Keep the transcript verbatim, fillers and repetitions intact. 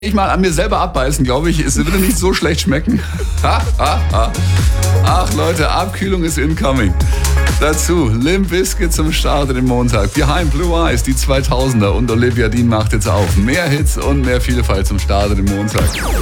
Ich mal an mir selber abbeißen, glaube ich, es würde nicht so schlecht schmecken. Ach Leute, Abkühlung ist incoming. Dazu Limp Bizkit zum Start den Montag. Behind Blue Eyes, die zweitausender und Olivia Dean macht jetzt auf. Mehr Hits und mehr Vielfalt zum Start den Montag.